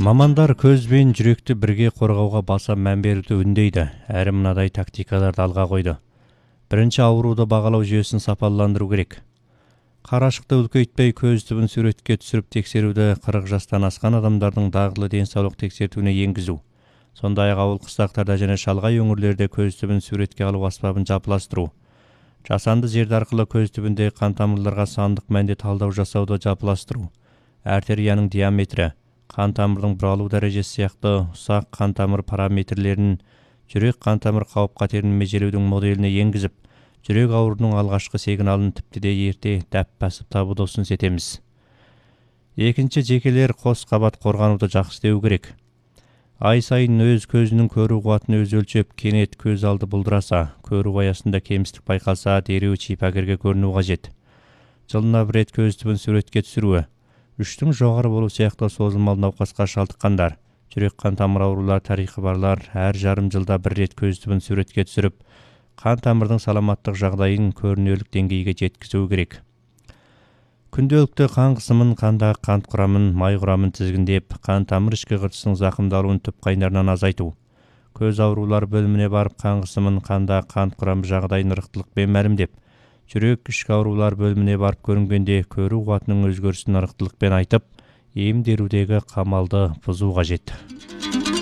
Мамандар көз бен жүректі бірге қорғауға баса мән беруді үндейді, әрі мынадай тактикаларды алға қойды. Бірінші, ауруды бағалау жүйесін сапаландыру керек. Қарашықты үлкейтпей көз түбін суретке түсіріп тексеруді 40 жастан асқан адамдардың дағдылы денсаулық тексертуіне енгізу. Сондай-ақ ауыл қыстақтарда және шалғай өңірлерде көз түбін суретке алу аспабын жапыластыру. Жасанды зерде арқылы көз түбінде қан тамырларға сандық мәнде талдау жасауды жапыластыру. Артерияның диаметрі, қан тамырдың бұралу дәрежесі сияқты ұсақ қан тамыр параметрлерін жүрек қан тамыр қауіп-қатерін межелеудің моделіне енгізіп, жүрек ауруының алғашқы сигналын тіпті де ерте дәп басып табуды ұсыныс етеміз. Екінші, жекелер қос қабат қорғануды жақсы істеу керек. Ай сайын өз көзінің көру қуатын өзі өлшеп, кенет көз алды бұлдыраса, көру аясында кемістік байқалса, дереу шипагерге көріну қажет. Жылына бір рет көз түбін суретке түсіруі. 3-тің жоғары болу сияқты созылмалы науқасқа шалдыққандар, жүрек қан тамыр аурулар тарихы барлар әр жарым жылда бір рет көз түбін суретке түсіріп, қан тамырдың саламаттық жағдайын көрінеулік деңгейге жеткізу керек. Күнделікті қан қысымын, қандағы қант құрамын, май құрамын тізгіндеп, қан тамыр ішкі қыртысының зақымдалуын түп қайнарынан азайту. Көз аурулар бөліміне барып, қан қысымын, қандағы қант құрамы жағдайын ырықтылықпен мәлімдеп, жүрек ішкі аурулар бөліміне барып көрінгенде көру қуатының өзгерісін ырықтылықпен айтып, емдерудегі қамалды бұзу қажет.